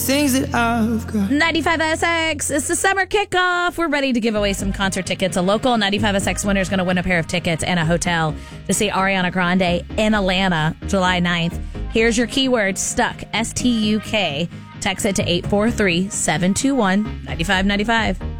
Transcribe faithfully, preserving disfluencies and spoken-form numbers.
Things that I've got. ninety-five S X, it's the summer kickoff. We're ready to give away some concert tickets. A local ninety-five S X winner is going to win a pair of tickets and a hotel to see Ariana Grande in Atlanta, July ninth. Here's your keyword, stuck, S T U K. Text it to eight four three, seven two one, nine five nine five.